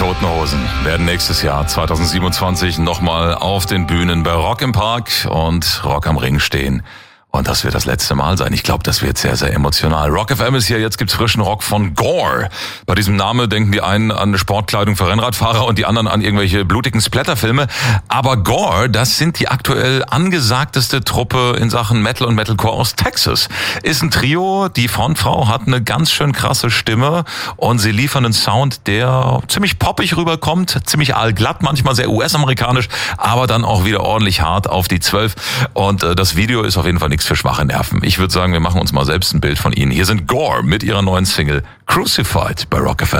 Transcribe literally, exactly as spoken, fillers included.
Toten Hosen werden nächstes Jahr zweitausendsiebenundzwanzig nochmal auf den Bühnen bei Rock im Park und Rock am Ring stehen. Und das wird das letzte Mal sein. Ich glaube, das wird sehr, sehr emotional. Rock F M ist hier, jetzt gibt's frischen Rock von Gore. Bei diesem Namen denken die einen an Sportkleidung für Rennradfahrer und die anderen an irgendwelche blutigen Splatterfilme. Aber Gore, das sind die aktuell angesagteste Truppe in Sachen Metal und Metalcore aus Texas. Ist ein Trio, die Frontfrau hat eine ganz schön krasse Stimme und sie liefern einen Sound, der ziemlich poppig rüberkommt, ziemlich allglatt, manchmal sehr U S-amerikanisch, aber dann auch wieder ordentlich hart auf die zwölf. Und äh, das Video ist auf jeden Fall nichts für schwache Nerven. Ich würde sagen, wir machen uns mal selbst ein Bild von ihnen. Hier sind Gore mit ihrer neuen Single Crucified bei Rock F M.